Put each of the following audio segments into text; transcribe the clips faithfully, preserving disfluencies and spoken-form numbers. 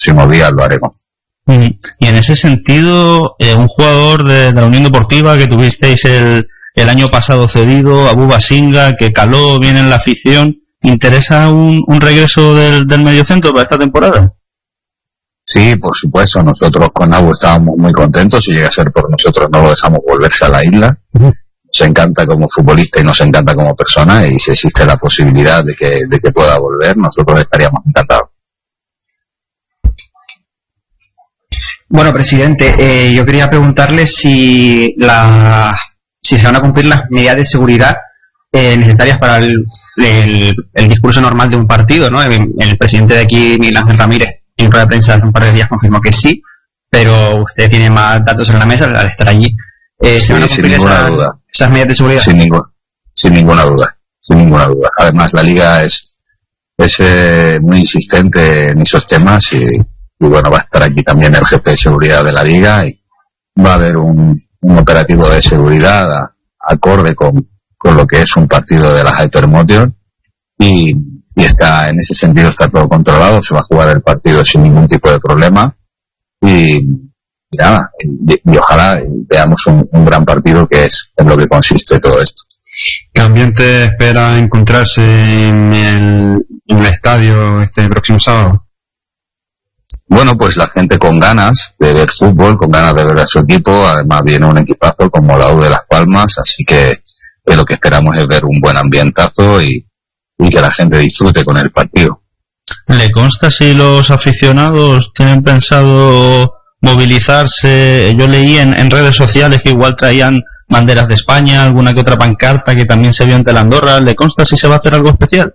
próximos días lo haremos. Y en ese sentido, eh, un jugador de, de la Unión Deportiva que tuvisteis el, el año pasado cedido, Abu Basinga, que caló bien en la afición, ¿interesa un, un regreso del, del mediocentro para esta temporada? Sí, por supuesto, nosotros con Abu estábamos muy contentos, si llega a ser por nosotros no lo dejamos volverse a la isla. Uh-huh. Nos encanta como futbolista y nos encanta como persona, y si existe la posibilidad de que, de que pueda volver, nosotros estaríamos encantados. Bueno, presidente, eh, yo quería preguntarle si la si se van a cumplir las medidas de seguridad eh, necesarias para el, el, el discurso normal de un partido, ¿no? El, el presidente de aquí, Miguel Ángel Ramírez, en rueda de prensa hace un par de días confirmó que sí, pero usted tiene más datos en la mesa al estar allí. Eh, sí, ¿Se van a cumplir sin esa, duda. esas medidas de seguridad? Sin, ningún, sin ninguna duda, sin ninguna duda. Además, la Liga es, es eh, muy insistente en esos temas y, y bueno, va a estar aquí también el jefe de seguridad de la Liga y va a haber un, un operativo de seguridad a, acorde con, con lo que es un partido de la Hypermotion y, y está en ese sentido está todo controlado, se va a jugar el partido sin ningún tipo de problema y, y nada, y, y ojalá veamos un, un gran partido que es en lo que consiste todo esto. ¿Qué ambiente espera encontrarse en el, en el estadio este próximo sábado? Bueno, pues la gente con ganas de ver fútbol, con ganas de ver a su equipo, además viene un equipazo como la U de Las Palmas, así que, que lo que esperamos es ver un buen ambientazo y, y que la gente disfrute con el partido. ¿Le consta si los aficionados tienen pensado movilizarse? Yo leí en, en redes sociales que igual traían banderas de España, alguna que otra pancarta que también se vio ante la Andorra. ¿Le consta si se va a hacer algo especial?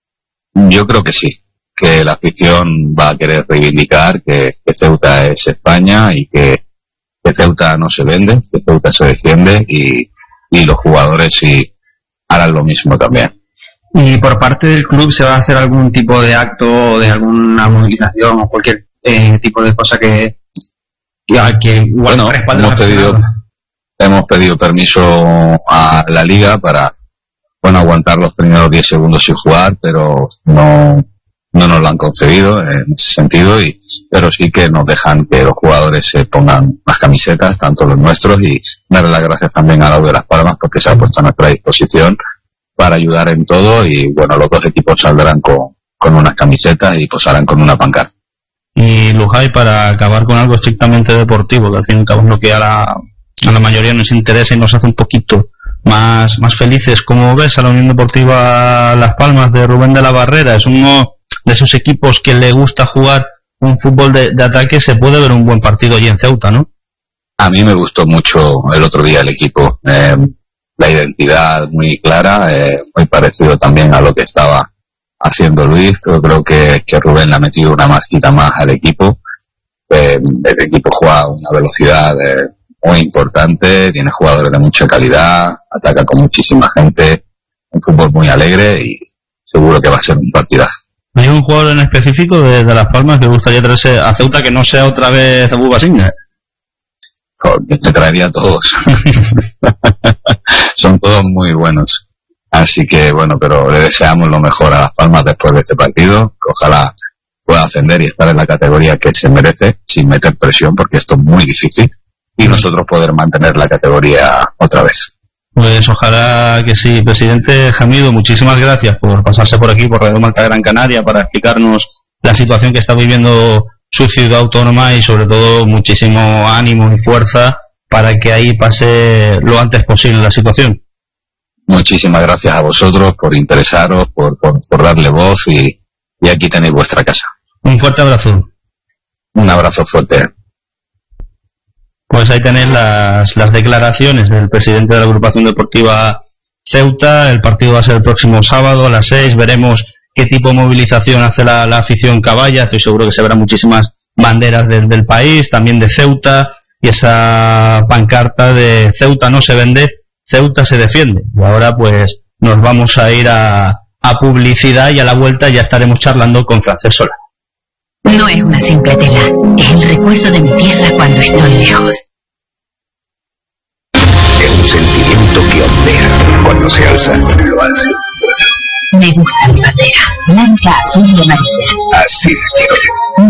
Yo creo que sí, que la afición va a querer reivindicar que, que Ceuta es España y que, que Ceuta no se vende, que Ceuta se defiende y, y los jugadores sí harán lo mismo también. ¿Y por parte del club se va a hacer algún tipo de acto o de alguna movilización o cualquier eh, tipo de cosa que, que igual bueno, respalde hemos pedido, hemos pedido permiso a la Liga para bueno aguantar los primeros diez segundos sin jugar, pero no no nos lo han concedido en ese sentido, y pero sí que nos dejan que los jugadores se pongan las camisetas, tanto los nuestros, y darle las gracias también a la U de Las Palmas porque se ha puesto a nuestra disposición para ayudar en todo, y bueno, los dos equipos saldrán con, con unas camisetas y posarán con una pancarta. Y Lujay, para acabar con algo estrictamente deportivo, que al fin y al cabo es lo que a la, a la mayoría nos interesa y nos hace un poquito más, más felices, ¿cómo ves a la Unión Deportiva Las Palmas de Rubén de la Barrera? Es uno de esos equipos que le gusta jugar un fútbol de, de ataque. Se puede ver un buen partido allí en Ceuta, ¿no? A mí me gustó mucho el otro día el equipo, eh, la identidad muy clara, eh, muy parecido también a lo que estaba haciendo Luis. Yo creo que, que Rubén le ha metido una masquita más al equipo. Eh, el equipo juega a una velocidad eh, muy importante, tiene jugadores de mucha calidad, ataca con muchísima gente, un fútbol muy alegre y seguro que va a ser un partidazo. ¿Hay un jugador en específico de, de Las Palmas que gustaría traerse a Ceuta que no sea otra vez Abu Basinga? Me traería a todos. Son todos muy buenos. Así que bueno, pero le deseamos lo mejor a Las Palmas después de este partido, que ojalá pueda ascender y estar en la categoría que se merece, sin meter presión, porque esto es muy difícil, y nosotros poder mantener la categoría otra vez. Pues ojalá que sí. Presidente Jamido, muchísimas gracias por pasarse por aquí, por Radio Marca Gran Canaria, para explicarnos la situación que está viviendo su ciudad autónoma, y sobre todo muchísimo ánimo y fuerza para que ahí pase lo antes posible la situación. Muchísimas gracias a vosotros por interesaros, por, por, por darle voz, y, y aquí tenéis vuestra casa. Un fuerte abrazo. Un abrazo fuerte. Pues ahí tenéis las, las declaraciones del presidente de la agrupación deportiva Ceuta. El partido va a ser el próximo sábado a las seis. Veremos qué tipo de movilización hace la, la afición caballa. Estoy seguro que se verán muchísimas banderas del, del país, también de Ceuta, y esa pancarta de Ceuta no se vende, Ceuta se defiende. Y ahora pues nos vamos a ir a, a publicidad, y a la vuelta ya estaremos charlando con Francesc Solá. No es una simple tela, es el recuerdo de mi tierra cuando estoy lejos. Es un sentimiento que ondea cuando se alza, lo hace. Me gusta mi bandera, blanca, azul y amarilla. Así la quiero yo.